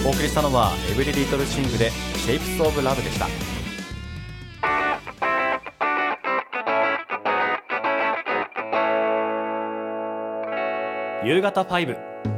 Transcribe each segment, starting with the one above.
お送りしたのはエブリリトルシングで Shapes of Love でした。夕方5、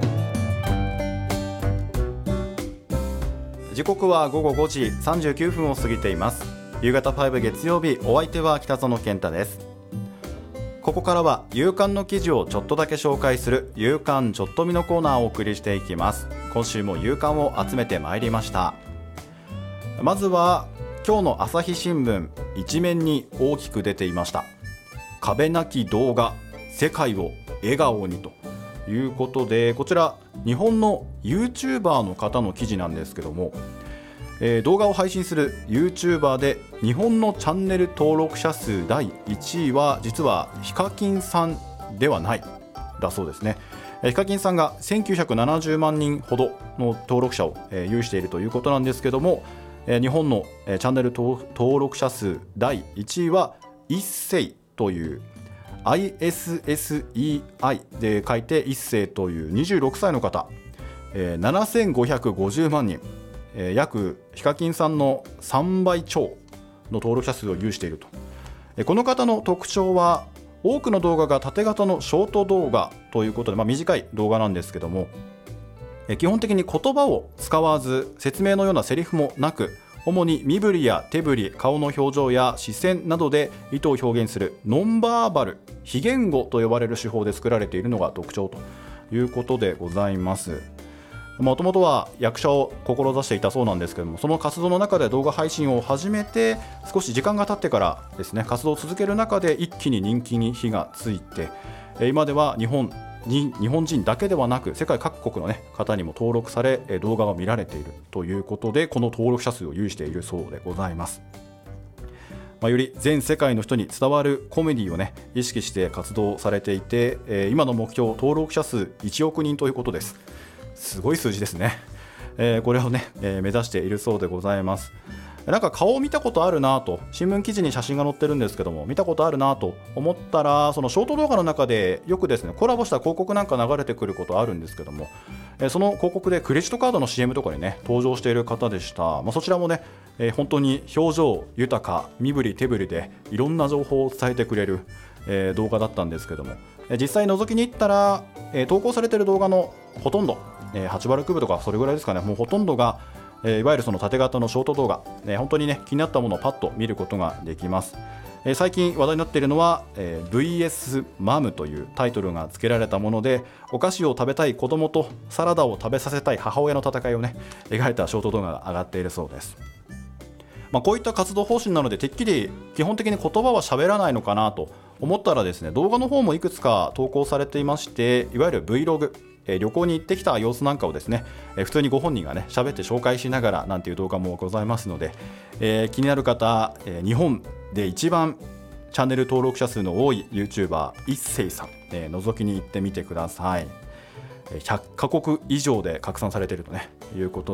時刻は午後5時39分を過ぎています。夕方5月曜日、お相手は北園健太です。ここからは夕刊の記事をちょっとだけ紹介する夕刊ちょっと見のコーナーをお送りしていきます。今週も夕刊を集めてまいりました。まずは今日の朝日新聞一面に大きく出ていました。壁なき動画、世界を笑顔にということで、こちら日本の YouTuber の方の記事なんですけども、動画を配信する YouTuber で日本のチャンネル登録者数第1位は実はヒカキンさんではないだそうですね。ヒカキンさんが1970万人ほどの登録者を有しているということなんですけども、日本のチャンネル登録者数第1位は一世という ISSEI で書いて一世という26歳の方、7550万人、約ヒカキンさんの3倍超の登録者数を有していると。この方の特徴は多くの動画が縦型のショート動画ということで、短い動画なんですけども、基本的に言葉を使わず説明のようなセリフもなく、主に身振りや手振り、顔の表情や視線などで意図を表現するノンバーバル、非言語と呼ばれる手法で作られているのが特徴ということでございます。もともとは役者を志していたそうなんですけども、その活動の中で動画配信を始めて少し時間が経ってからですね、活動を続ける中で一気に人気に火がついて、今では日本人だけではなく世界各国の、方にも登録され動画が見られているということで、この登録者数を有しているそうでございます。より全世界の人に伝わるコメディを意識して活動されていて、今の目標登録者数1億人ということです。すごい数字ですね。これを目指しているそうでございます。なんか顔を見たことあるなと、新聞記事に写真が載ってるんですけども、見たことあるなと思ったら、そのショート動画の中でよくですね、コラボした広告なんか流れてくることあるんですけども、その広告でクレジットカードの CM とかに登場している方でした。そちらも本当に表情豊か、身振り手振りでいろんな情報を伝えてくれる、動画だったんですけども、実際覗きに行ったら、投稿されている動画のほとんど、8割9分とかそれぐらいですかね、もうほとんどが、いわゆるその縦型のショート動画、本当に気になったものをパッと見ることができます。最近話題になっているのは、VS マムというタイトルが付けられたもので、お菓子を食べたい子供とサラダを食べさせたい母親の戦いを描いたショート動画が上がっているそうです。こういった活動方針なので、てっきり基本的に言葉は喋らないのかなと思ったらですね、動画の方もいくつか投稿されていまして、いわゆる Vlog、旅行に行ってきた様子なんかをですね、普通にご本人が喋って紹介しながらなんていう動画もございますので、気になる方、日本で一番チャンネル登録者数の多い YouTuber 一世さん、覗きに行ってみてください。100カ国以上で拡散されているということ